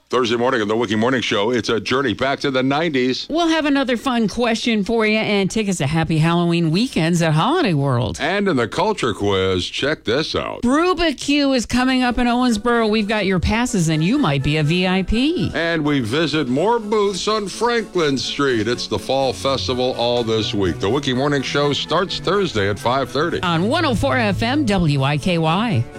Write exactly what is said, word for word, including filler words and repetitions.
Thursday morning on the Wiki Morning Show, it's a journey back to the nineties. We'll have another fun question for you and tickets to Happy Halloween weekends at Holiday World. And in the culture quiz, check this out. Brubacue is coming up in Owensboro. We've got your passes and you might be a V I P. And we visit more booths on Franklin Street. It's the Fall Festival all this week. The Wiki Morning Show starts Thursday at five thirty. On one oh four F M W I K Y.